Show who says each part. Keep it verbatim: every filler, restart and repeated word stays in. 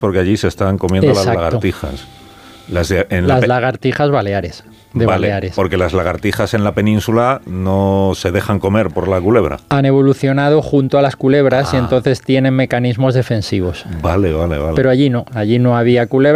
Speaker 1: porque allí se estaban comiendo
Speaker 2: Exacto.
Speaker 1: las lagartijas. Las, de, en
Speaker 2: las
Speaker 1: la
Speaker 2: lagartijas baleares. De
Speaker 1: vale,
Speaker 2: Baleares.
Speaker 1: porque las lagartijas en la península no se dejan comer por la culebra.
Speaker 2: Han evolucionado junto a las culebras
Speaker 1: ah.
Speaker 2: y entonces tienen mecanismos defensivos.
Speaker 1: Vale, vale, vale.
Speaker 2: Pero allí no, allí no había culebras.